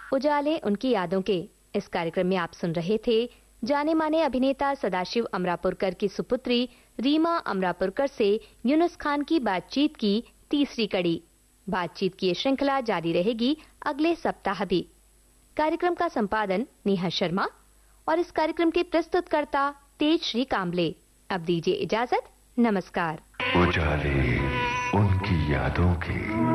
उजाले उनकी यादों के इस कार्यक्रम में आप सुन रहे थे जाने माने अभिनेता सदाशिव अमरापुरकर की सुपुत्री रीमा अमरापुरकर से यूनुस खान की बातचीत की तीसरी कड़ी। बातचीत की ये श्रृंखला जारी रहेगी अगले सप्ताह भी। कार्यक्रम का संपादन नेहा शर्मा और इस कार्यक्रम के प्रस्तुतकर्ता तेज श्री कांबले। अब दीजिए इजाजत, नमस्कार। उजाले उनकी यादों के।